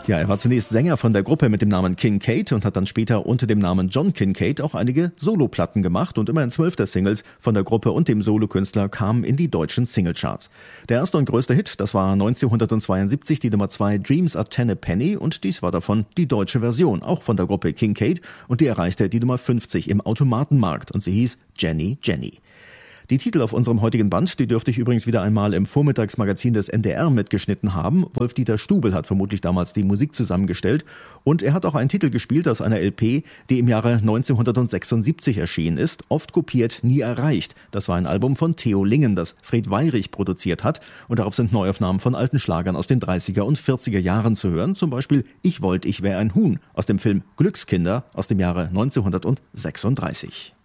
Ja, er war zunächst Sänger von der Gruppe mit dem Namen Kincaid und hat dann später unter dem Namen John Kincaid auch einige Soloplatten gemacht und immerhin 12 der Singles von der Gruppe und dem Solokünstler kamen in die deutschen Singlecharts. Der erste und größte Hit, das war 1972 die Nummer 2 Dreams Are Ten a Penny und dies war davon die deutsche Version, auch von der Gruppe Kincaid und die erreichte die Nummer 50 im Automatenmarkt und sie hieß Jenny Jenny. Die Titel auf unserem heutigen Band, die dürfte ich übrigens wieder einmal im Vormittagsmagazin des NDR mitgeschnitten haben. Wolf-Dieter Stubel hat vermutlich damals die Musik zusammengestellt und er hat auch einen Titel gespielt aus einer LP, die im Jahre 1976 erschienen ist. Oft kopiert, nie erreicht. Das war ein Album von Theo Lingen, das Fred Weyrich produziert hat und darauf sind Neuaufnahmen von alten Schlagern aus den 30er und 40er Jahren zu hören. Zum Beispiel Ich wollt, ich wär ein Huhn aus dem Film Glückskinder aus dem Jahre 1936.